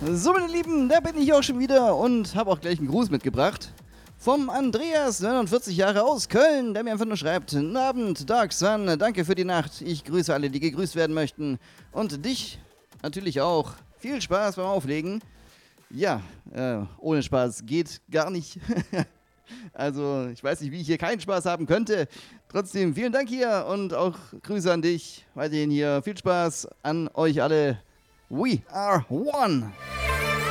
So, meine Lieben, da bin ich auch schon wieder und habe auch gleich einen Gruß mitgebracht. Vom Andreas, 49 Jahre aus Köln, der mir einfach nur schreibt: Guten Abend, Dark Sun, danke für die Nacht. Ich grüße alle, die gegrüßt werden möchten. Und dich natürlich auch. Viel Spaß beim Auflegen. Ja, ohne Spaß geht gar nicht. Also, ich weiß nicht, wie ich hier keinen Spaß haben könnte. Trotzdem, vielen Dank hier und auch Grüße an dich. Weiterhin hier. Viel Spaß an euch alle. We are one.